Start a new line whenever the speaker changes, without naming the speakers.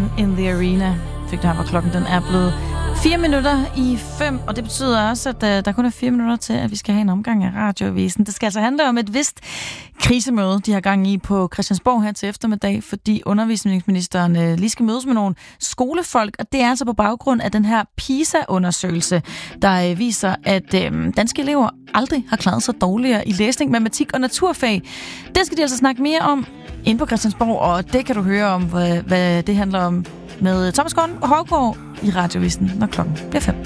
Man in the Arena fik der, hvor klokken den er blevet 5:04, og det betyder også, at der kun er 4 minutter til, at vi skal have en omgang af Radioavisen. Det skal altså handle om et vist krisemøde, de har gang i på Christiansborg her til eftermiddag, fordi undervisningsministeren lige skal mødes med nogle skolefolk, og det er altså på baggrund af den her PISA-undersøgelse, der viser, at danske elever aldrig har klaret sig dårligere i læsning, matematik og naturfag. Det skal de altså snakke mere om inde på Christiansborg, og det kan du høre om, hvad det handler om med Thomas Hovgaard i Radioavisen, når klokken bliver 5.